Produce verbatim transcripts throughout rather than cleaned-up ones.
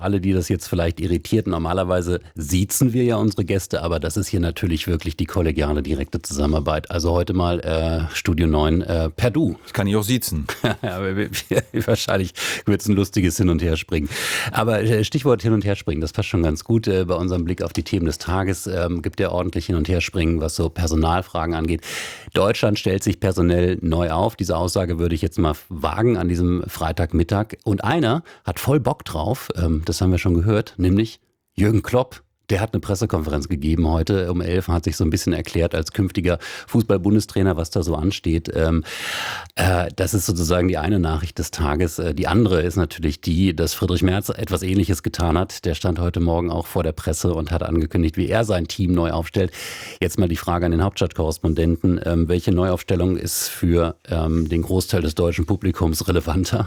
Alle, die das jetzt vielleicht irritiert, normalerweise siezen wir ja unsere Gäste, aber das ist hier natürlich wirklich die kollegiale, direkte Zusammenarbeit. Also heute mal äh, Studio neun äh, per Du. Ich kann ich auch siezen. Aber wahrscheinlich wird es ein lustiges Hin- und Herspringen. Aber äh, Stichwort Hin- und Herspringen, das passt schon ganz gut äh, bei unserem Blick auf die Themen des Tages. Ähm, gibt ja ordentlich Hin- und Herspringen, was so Personalfragen angeht. Deutschland stellt sich personell neu auf. Diese Aussage würde ich jetzt mal wagen an diesem Freitagmittag. Und einer hat voll Bock drauf. Ähm, Das haben wir schon gehört, nämlich Jürgen Klopp. Der hat eine Pressekonferenz gegeben heute um elf, hat sich so ein bisschen erklärt als künftiger Fußball-Bundestrainer, was da so ansteht. Ähm, äh, das ist sozusagen die eine Nachricht des Tages. Äh, die andere ist natürlich die, dass Friedrich Merz etwas Ähnliches getan hat. Der stand heute Morgen auch vor der Presse und hat angekündigt, wie er sein Team neu aufstellt. Jetzt mal die Frage an den Hauptstadtkorrespondenten. Ähm, welche Neuaufstellung ist für ähm, den Großteil des deutschen Publikums relevanter?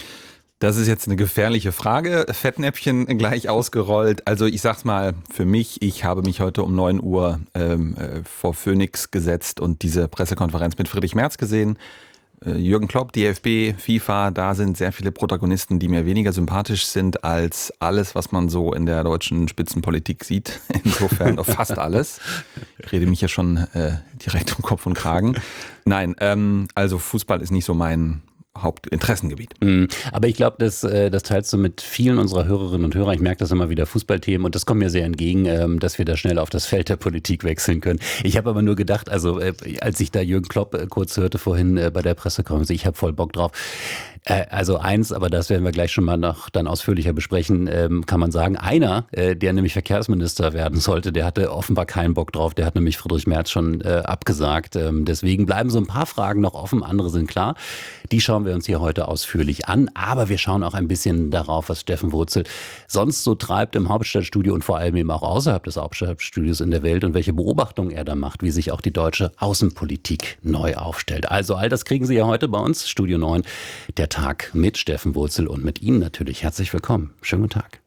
Das ist jetzt eine gefährliche Frage. Fettnäpfchen gleich ausgerollt. Also ich sag's mal für mich, ich habe mich heute um neun Uhr ähm, äh, vor Phoenix gesetzt und diese Pressekonferenz mit Friedrich Merz gesehen. Äh, Jürgen Klopp, D F B, FIFA, da sind sehr viele Protagonisten, die mir weniger sympathisch sind als alles, was man so in der deutschen Spitzenpolitik sieht. Insofern auf fast alles. Ich rede mich ja schon äh, direkt um Kopf und Kragen. Nein, ähm, also Fußball ist nicht so mein Hauptinteressengebiet. Aber ich glaube, das, das teilst du mit vielen unserer Hörerinnen und Hörer. Ich merke das immer wieder, Fußballthemen, und das kommt mir sehr entgegen, dass wir da schnell auf das Feld der Politik wechseln können. Ich habe aber nur gedacht, also als ich da Jürgen Klopp kurz hörte vorhin bei der Pressekonferenz, ich habe voll Bock drauf. Also eins, aber das werden wir gleich schon mal noch dann ausführlicher besprechen, kann man sagen, einer, der nämlich Verkehrsminister werden sollte, der hatte offenbar keinen Bock drauf, der hat nämlich Friedrich Merz schon abgesagt. Deswegen bleiben so ein paar Fragen noch offen, andere sind klar. Die schauen wir uns hier heute ausführlich an, aber wir schauen auch ein bisschen darauf, was Steffen Wurzel sonst so treibt im Hauptstadtstudio und vor allem eben auch außerhalb des Hauptstadtstudios in der Welt und welche Beobachtungen er da macht, wie sich auch die deutsche Außenpolitik neu aufstellt. Also all das kriegen Sie ja heute bei uns, Studio neun, der Tag mit Steffen Wurzel und mit Ihnen natürlich. Herzlich willkommen. Schönen guten Tag.